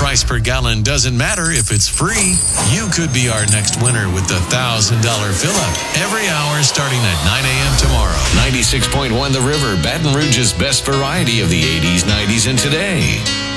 price per gallon doesn't matter if it's free. You could be our next winner with the $1,000 fill-up every hour starting at 9 a.m. tomorrow. 96.1 The River, Baton Rouge's best variety of the 80s, 90s, and today.